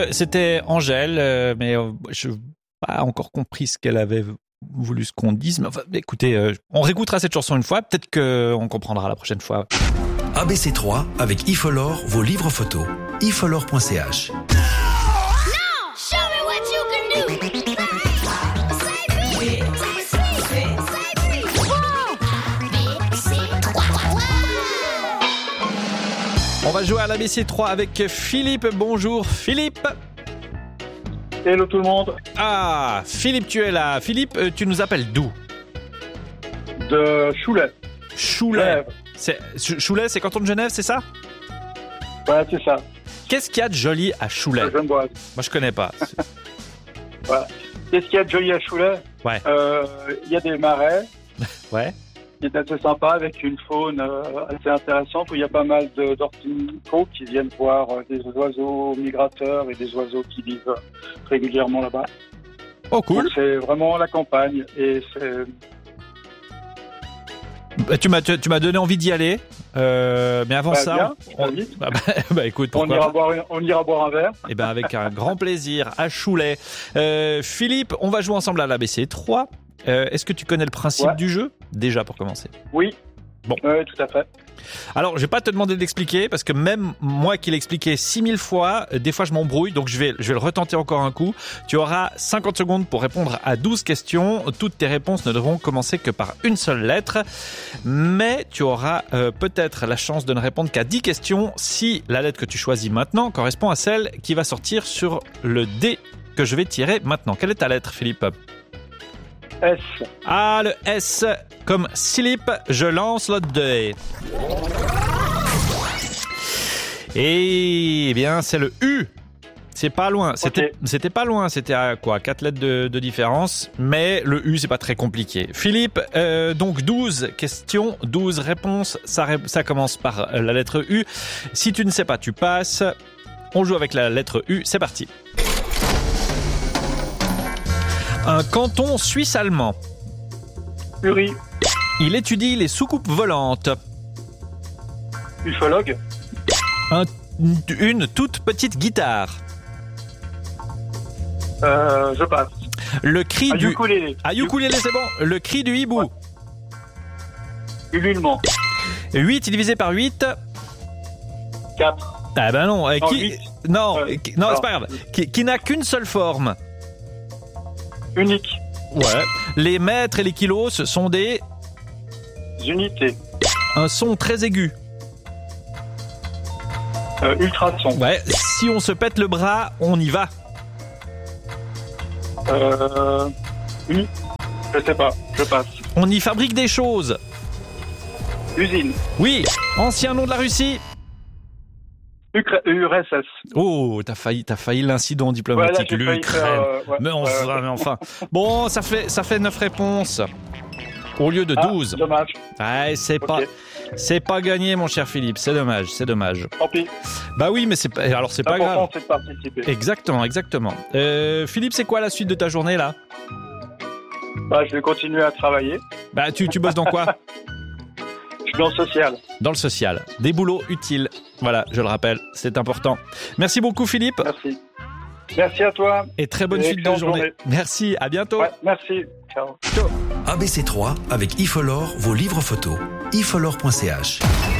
c'était Angèle, mais je n'ai pas encore compris ce qu'elle avait voulu qu'on dise. Mais enfin, écoutez, on réécoutera cette chanson une fois, peut-être qu'on comprendra la prochaine fois. ABC3 avec iFolor, vos livres photos. ifolor.ch. On va jouer à l'ABC3 avec Philippe. Bonjour Philippe. Hello tout le monde. Ah, Philippe, tu es là. Philippe, tu nous appelles d'où? De Choulais. Choulais. Choulais, c'est canton de Genève, c'est ça? Ouais, c'est ça. Qu'est-ce qu'il y a de joli à Choulais? Genevoise. Moi, je connais pas. Voilà. Qu'est-ce qu'il y a de joli à Choulais? Ouais. Il y a des marais. Ouais. Qui est assez sympa, avec une faune assez intéressante, où il y a pas mal d'ornithos qui viennent voir des oiseaux migrateurs et des oiseaux qui vivent régulièrement là-bas. Oh, cool. Donc, c'est vraiment la campagne et c'est... Tu m'as donné envie d'y aller, mais avant ça, écoute, on ira boire un verre. Et avec un grand plaisir à Choulais. Philippe, on va jouer ensemble à l'ABC3. Est-ce que tu connais le principe du jeu, déjà, pour commencer? Oui. Bon. Oui, tout à fait. Alors, je vais pas te demander d'expliquer, parce que même moi qui l'ai expliqué 6000 fois, des fois je m'embrouille, donc je vais le retenter encore un coup. Tu auras 50 secondes pour répondre à 12 questions. Toutes tes réponses ne devront commencer que par une seule lettre, mais tu auras peut-être la chance de ne répondre qu'à 10 questions si la lettre que tu choisis maintenant correspond à celle qui va sortir sur le dé que je vais tirer maintenant. Quelle est ta lettre, Philippe? S. Ah, le S, comme slip, je lance le dé. Eh bien, c'est le U. C'est pas loin. C'était pas loin. C'était à quoi? 4 lettres de différence. Mais le U, c'est pas très compliqué. Philippe, donc 12 questions, 12 réponses. Ça commence par la lettre U. Si tu ne sais pas, tu passes. On joue avec la lettre U. C'est parti. Un canton suisse-allemand. Uri. Il étudie les soucoupes volantes. Ufologue. Une toute petite guitare. Je passe. Le cri du... Ukulélé. Ukulélé, c'est bon. Le cri du hibou. Ouais. Ululement. 8 divisé par 8. 4. Ah ben non. Non, c'est pas grave. Qui n'a qu'une seule forme. Unique. Ouais. Les mètres et les kilos, ce sont des... unités. Un son très aigu. Ultrason. Ouais. Si on se pète le bras, on y va. Je sais pas. Je passe. On y fabrique des choses. Usine. Oui. Ancien nom de la Russie. URSS. Oh, t'as failli l'incident diplomatique, l'Ukraine. Mais enfin. Bon, ça fait 9 réponses. Au lieu de 12. Dommage. Ouais, c'est pas gagné, mon cher Philippe. C'est dommage. Tant pis. Bah oui, mais c'est pas grave. L'important, c'est de participer. Exactement. Philippe, c'est quoi la suite de ta journée, là? Je vais continuer à travailler. Tu bosses dans quoi? Je suis dans le social. Dans le social. Des boulots utiles. Voilà, je le rappelle, c'est important. Merci beaucoup, Philippe. Merci à toi. Et très bonne suite de journée. Merci, à bientôt. Ouais, merci. Ciao. ABC3 avec iFolor, vos livres photos. ifolor.ch.